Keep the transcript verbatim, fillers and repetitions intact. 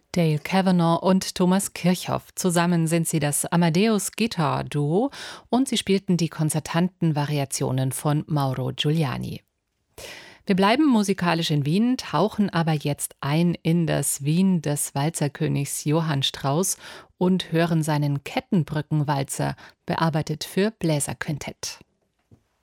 Dale Kavanagh und Thomas Kirchhoff. Zusammen sind sie das Amadeus Guitar Duo und sie spielten die konzertanten Variationen von Mauro Giuliani. Wir bleiben musikalisch in Wien, tauchen aber jetzt ein in das Wien des Walzerkönigs Johann Strauss und hören seinen Kettenbrückenwalzer, bearbeitet für Bläserquintett.